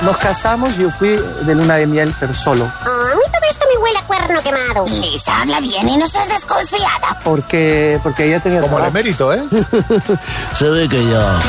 Nos casamos y yo fui de luna de miel, pero solo. A mí todo esto me huele a cuerno quemado. Lisa, habla bien y no seas desconfiada. Porque ella tenía... Como el trabajo. emérito, ¿eh? Se ve que ya...